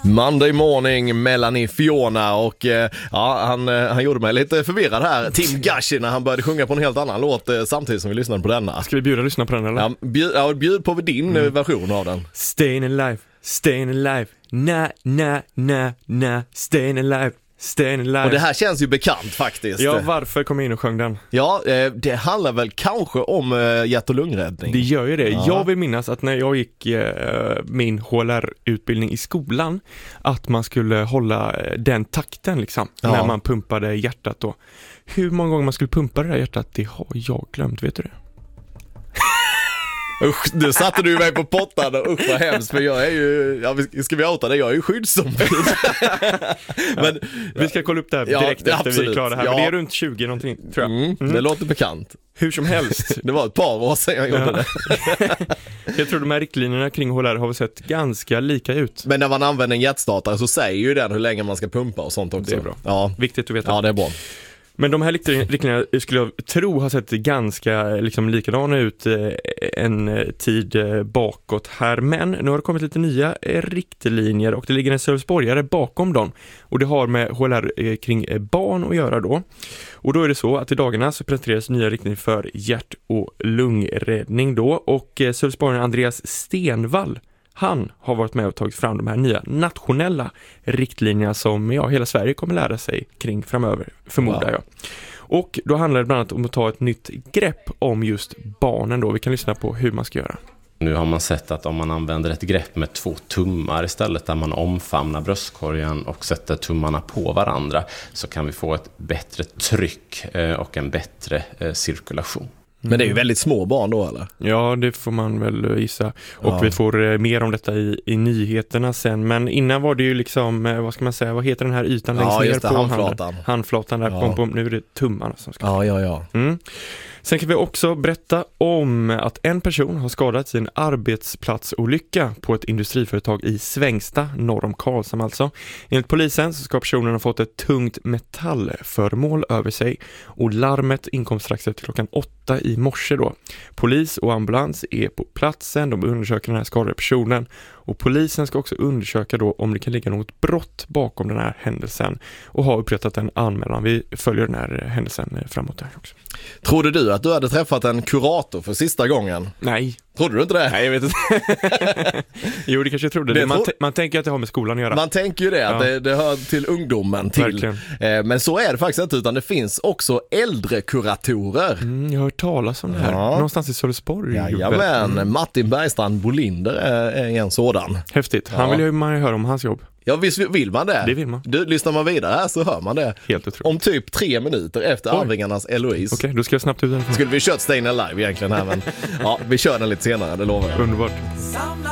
Monday morning, Melanie Fiona och han gjorde mig lite förvirrad här. Tim Gashi när han började sjunga på en helt annan låt samtidigt som vi lyssnade på denna. Ska vi bjuda lyssna på den eller? Ja, bjud på din version av den. Staying alive, na, staying alive. Och det här känns ju bekant faktiskt. Ja, varför kom jag in och sjöng den? Ja, det handlar väl kanske om hjärt- och lungräddning. Det gör ju det. Ja. Jag vill minnas att när jag gick min HLR-utbildning i skolan att man skulle hålla den takten liksom, när man pumpade hjärtat då. Hur många gånger man skulle pumpa det där hjärtat, det har jag glömt, vet du det? Usch, nu satte du mig på pottan och usch vad hemskt, för jag är ju, ska vi outa det? Jag är ju skyddsombud. Men vi ska kolla upp det här direkt efter vi är klara här. Men det är runt 20 någonting, tror jag. Det låter bekant. Hur som helst. Det var ett par år sedan jag gjorde det. Jag tror de här riktlinjerna kring HLR har sett ganska lika ut. Men när man använder en hjärtstartare så säger ju den hur länge man ska pumpa och sånt också. Det är bra. Ja. Viktigt att veta. Ja, det är bra. Men de här riktlinjerna skulle jag tro har sett ganska liksom likadana ut en tid bakåt här. Men nu har det kommit lite nya riktlinjer och det ligger en serviceborgare bakom dem. Och det har med HLR kring barn att göra då. Och då är det så att i dagarna så presenteras nya riktlinjer för hjärt- och lungräddning då. Och serviceborgaren Andreas Stenvall, han har varit med och tagit fram de här nya nationella riktlinjerna som hela Sverige kommer lära sig kring framöver, förmodar jag. Och då handlar det bland annat om att ta ett nytt grepp om just barnen då. Vi kan lyssna på hur man ska göra. Nu har man sett att om man använder ett grepp med 2 tummar istället, där man omfamnar bröstkorgen och sätter tummarna på varandra, så kan vi få ett bättre tryck och en bättre cirkulation. Men det är ju väldigt små barn då, eller? Ja, det får man väl gissa. Och vi får mer om detta i nyheterna sen. Men innan var det ju liksom, vad ska man säga, vad heter den här ytan längst ner på handflatan? Handflatan där, nu är det tummarna som ska. Ja. Sen kan vi också berätta om att en person har skadats i en arbetsplatsolycka på ett industriföretag i Svängsta, norr om Karlshamn alltså. Enligt polisen så ska personen ha fått ett tungt metallföremål över sig och larmet inkom strax efter klockan 8 i morse då. Polis och ambulans är på platsen, de undersöker den här skadade personen och polisen ska också undersöka då om det kan ligga något brott bakom den här händelsen och har upprättat en anmälan. Vi följer den här händelsen framåt här också. Trodde du att du hade träffat en kurator för sista gången? Nej. Trodde du inte det? Nej, jag vet inte. Jo, det kanske jag trodde. Man tänker att det har med skolan att göra. Man tänker ju det, att det hör till ungdomen till. Men så är det faktiskt inte, utan det finns också äldre kuratorer. Jag har hört talas om det här. Någonstans i Sölvesborg. Jajamän, Martin Bergstrand Bolinder är en sådan. Häftigt. Han vill ju man höra om hans jobb. Ja, visst vill man det. Det vill man. Lyssnar man vidare här så hör man det. Helt otroligt. Om typ 3 minuter efter Arvingarnas Eloise. Okej, då ska jag snabbt ut den. Skulle vi kört Staying Alive egentligen här, men vi kör den lite senare, det lovar jag. Underbart.